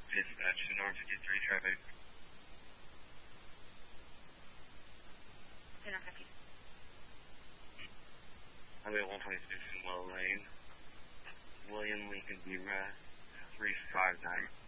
Dispatch to North 53 traffic. Highway 126 in Well Lane. William Lincoln B. 359.